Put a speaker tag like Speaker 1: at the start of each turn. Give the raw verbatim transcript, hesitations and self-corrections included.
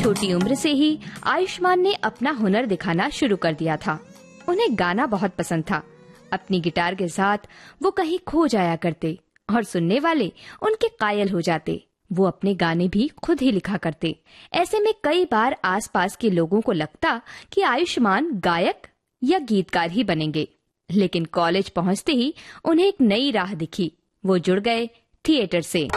Speaker 1: छोटी उम्र से ही आयुष्मान ने अपना हुनर दिखाना शुरू कर दिया था। उन्हें गाना बहुत पसंद था। अपनी गिटार के साथ वो कहीं खो जाया करते और सुनने वाले उनके कायल हो जाते। वो अपने गाने भी खुद ही लिखा करते। ऐसे में कई बार आसपास के लोगों को लगता कि आयुष्मान गायक या गीतकार ही बनेंगे, लेकिन कॉलेज पहुंचते ही उन्हें एक नई राह दिखी। वो जुड़ गए थिएटर से।